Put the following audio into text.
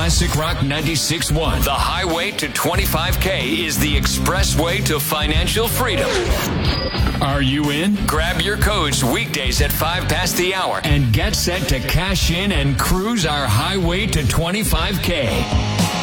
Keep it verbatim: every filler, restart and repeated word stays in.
Classic Rock ninety-six point one. The highway to twenty-five K is the expressway to financial freedom. Are you in? Grab your codes weekdays at five past the hour and get set to cash in and cruise our highway to twenty-five K.